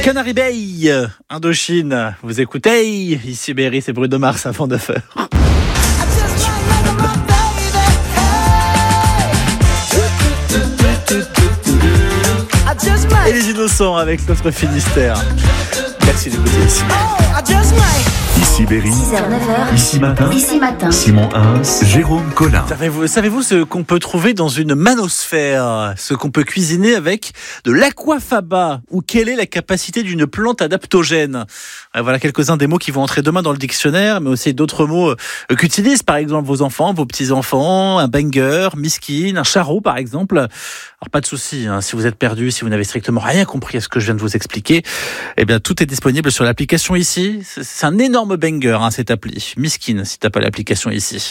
Canary Bay, Indochine, vous écoutez, ici Berry, c'est Bruno Mars avant 9h. Et les innocents avec notre Finistère. Merci d'écouter ici. Ici Berry, 6h-9h, ici matin, Simon Hins, Jérôme Collin. Savez-vous ce qu'on peut trouver dans une manosphère? Ce qu'on peut cuisiner avec de l'aquafaba? Ou quelle est la capacité d'une plante adaptogène? Voilà quelques-uns des mots qui vont entrer demain dans le dictionnaire, mais aussi d'autres mots qu'utilisent par exemple vos enfants, vos petits-enfants, un banger, miskin, un charreau par exemple. Alors pas de souci, si vous êtes perdu, si vous n'avez strictement rien compris à ce que je viens de vous expliquer, eh bien tout est disponible sur l'application ici. C'est un énorme banger, cette appli. Miskin, si t'as pas l'application ici.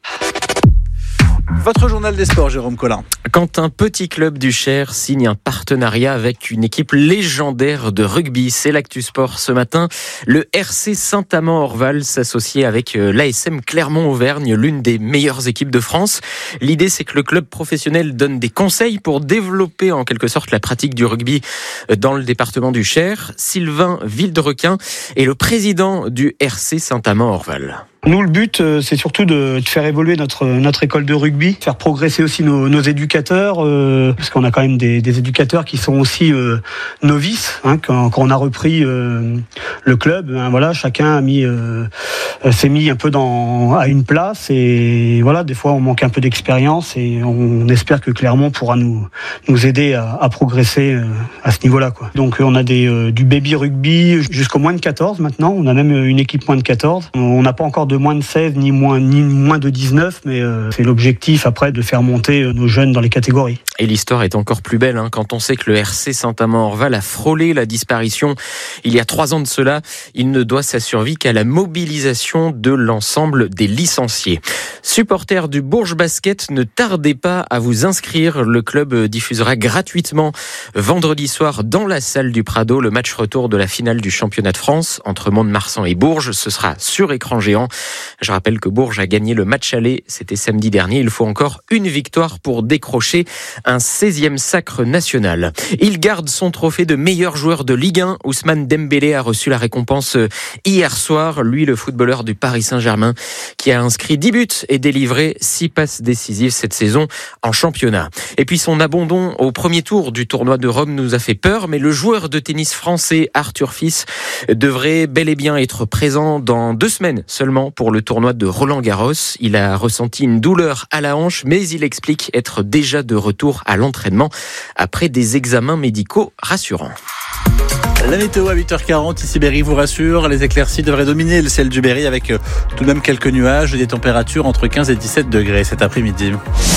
Votre journal des sports, Jérôme Collin. Quand un petit club du Cher signe un partenariat avec une équipe légendaire de rugby, c'est l'actu sport ce matin. Le RC Saint-Amand-Orval s'associe avec l'ASM Clermont-Auvergne, l'une des meilleures équipes de France. L'idée, c'est que le club professionnel donne des conseils pour développer en quelque sorte la pratique du rugby dans le département du Cher. Sylvain Vilderequin est le président du RC Saint-Amand-Orval. Nous, le but, c'est surtout de faire évoluer notre école de rugby, faire progresser aussi nos éducateurs, parce qu'on a quand même des éducateurs qui sont aussi novices. Quand on a repris le club, voilà, chacun s'est mis un peu à une place, et voilà, des fois on manque un peu d'expérience, et on espère que Clermont pourra nous aider à progresser à ce niveau-là, quoi. Donc on a du baby rugby jusqu'au moins de 14 maintenant. On a même une équipe moins de 14. On n'a pas encore de moins de 16 ni moins de 19, mais c'est l'objectif après de faire monter nos jeunes dans les catégories. Et l'histoire est encore plus belle quand on sait que le RC Saint-Amand-Orval a frôlé la disparition il y a 3 ans de cela. Il ne doit sa survie qu'à la mobilisation de l'ensemble des licenciés. Supporters du Bourges Basket, ne tardez pas à vous inscrire. Le club diffusera gratuitement vendredi soir dans la salle du Prado le match retour de la finale du championnat de France entre Mont-de-Marsan et Bourges. Ce sera sur écran géant. Je rappelle que Bourges a gagné le match aller, c'était samedi dernier. Il faut encore une victoire pour décrocher un 16e sacre national. Il garde son trophée de meilleur joueur de Ligue 1. Ousmane Dembélé a reçu la récompense hier soir. Lui, le footballeur du Paris Saint-Germain, qui a inscrit 10 buts et délivré 6 passes décisives cette saison en championnat. Et puis son abandon au premier tour du tournoi de Rome nous a fait peur, mais le joueur de tennis français Arthur Fils devrait bel et bien être présent dans 2 semaines seulement pour le tournoi de Roland-Garros. Il a ressenti une douleur à la hanche, mais il explique être déjà de retour à l'entraînement après des examens médicaux rassurants. La météo à 8h40, ici Berry vous rassure, les éclaircies devraient dominer le ciel du Berry avec tout de même quelques nuages et des températures entre 15 et 17 degrés cet après-midi.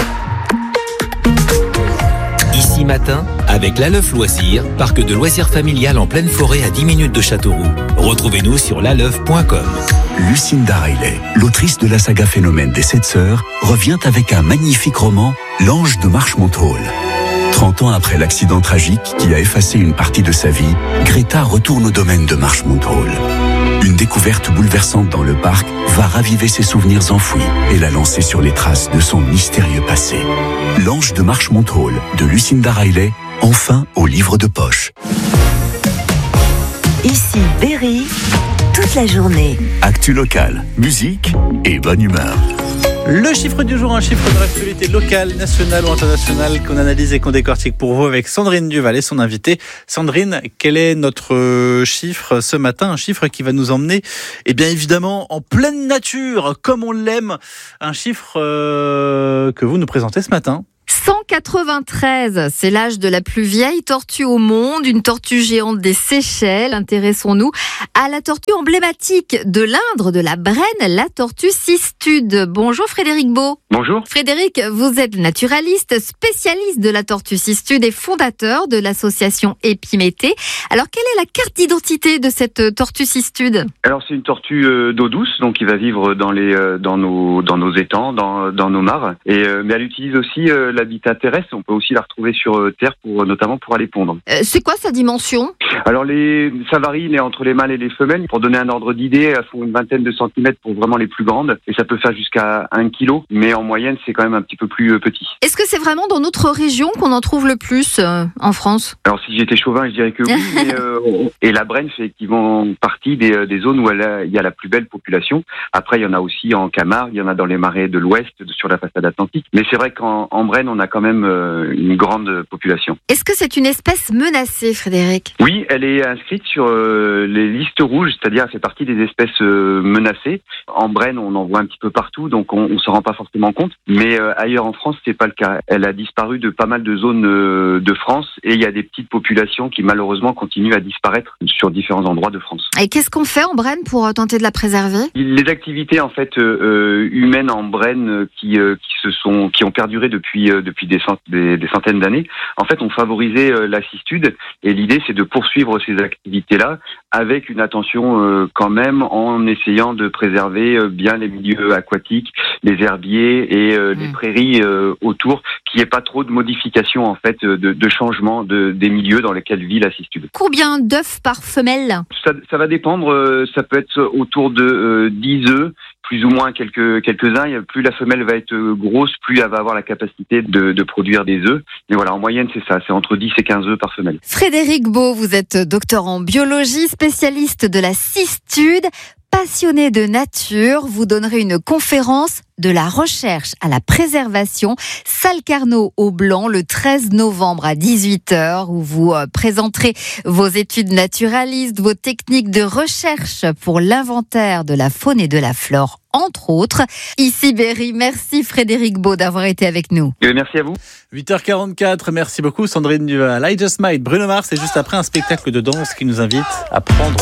Ici matin, avec l'Aleuf Loisirs, parc de loisirs familial en pleine forêt à 10 minutes de Châteauroux. Retrouvez-nous sur l'aleuf.com. Lucinda Riley, l'autrice de la saga Phénomène des 7 sœurs, revient avec un magnifique roman, L'Ange de Marchmont Hall. 30 ans après l'accident tragique qui a effacé une partie de sa vie, Greta retourne au domaine de Marchmont Hall. Une découverte bouleversante dans le parc va raviver ses souvenirs enfouis et la lancer sur les traces de son mystérieux passé. L'Ange de Marchmont Hall de Lucinda Riley, enfin au livre de poche. Ici Berry, toute la journée. Actu locale, musique et bonne humeur. Le chiffre du jour, un chiffre de l'actualité locale, nationale ou internationale qu'on analyse et qu'on décortique pour vous avec Sandrine Duval et son invité. Sandrine, quel est notre chiffre ce matin? Un chiffre qui va nous emmener, bien évidemment, en pleine nature, comme on l'aime. Un chiffre que vous nous présentez ce matin. 193, c'est l'âge de la plus vieille tortue au monde, une tortue géante des Seychelles. Intéressons-nous à la tortue emblématique de l'Indre, de la Brenne, la tortue cistude. Bonjour Frédéric Beau. Bonjour. Frédéric, vous êtes naturaliste, spécialiste de la tortue cistude et fondateur de l'association Épiméthée. Alors quelle est la carte d'identité de cette tortue cistude? Alors c'est une tortue d'eau douce, donc qui va vivre dans nos étangs, dans nos mares. Mais elle utilise aussi l'habitat terrestre. On peut aussi la retrouver sur terre notamment pour aller pondre. C'est quoi sa dimension? Alors ça varie entre les mâles et les femelles. Pour donner un ordre d'idée, elles font une vingtaine de centimètres pour vraiment les plus grandes et ça peut faire jusqu'à 1 kilo, mais en moyenne c'est quand même un petit peu plus petit. Est-ce que c'est vraiment dans notre région qu'on en trouve le plus en France ? Alors si j'étais chauvin, je dirais que oui, mais, et la Brenne fait effectivement partie des zones où il y a la plus belle population. Après il y en a aussi en Camargue, il y en a dans les marais de l'Ouest, sur la façade atlantique, mais c'est vrai qu'en Brenne on a quand même une grande population. Est-ce que c'est une espèce menacée, Frédéric ? Oui, elle est inscrite sur les listes rouges, c'est-à-dire elle fait partie des espèces menacées. En Brenne, on en voit un petit peu partout, donc on s'en rend pas forcément compte. Mais ailleurs en France, c'est pas le cas. Elle a disparu de pas mal de zones de France et il y a des petites populations qui malheureusement continuent à disparaître sur différents endroits de France. Et qu'est-ce qu'on fait en Brenne pour tenter de la préserver ? Les activités en fait humaines en Brenne qui ont perduré depuis des centaines d'années, en fait, ont favorisé la cistude. Et l'idée, c'est de poursuivre ces activités-là avec une attention quand même en essayant de préserver bien les milieux aquatiques, les herbiers et les prairies autour, qu'il n'y ait pas trop de modifications en fait, de changement des milieux dans lesquels vit la cistude. Combien d'œufs par femelle ? Ça va dépendre, ça peut être autour de 10 œufs, plus ou moins quelques-uns. Plus la femelle va être grosse, plus elle va avoir la capacité de produire des œufs. Mais voilà, en moyenne, c'est ça, c'est entre 10 et 15 œufs par femelle. Frédéric Beau, vous êtes docteur en biologie, spécialiste de la cistude, passionné de nature. Vous donnerez une conférence de la recherche à la préservation, salle Carnot au Blanc, le 13 novembre à 18h, où vous présenterez vos études naturalistes, vos techniques de recherche pour l'inventaire de la faune et de la flore, entre autres. Ici Berry, merci Frédéric Beau d'avoir été avec nous. Merci à vous. 8h44, merci beaucoup Sandrine Duval. I Just Might, Bruno Mars, et juste après un spectacle de danse qui nous invite à prendre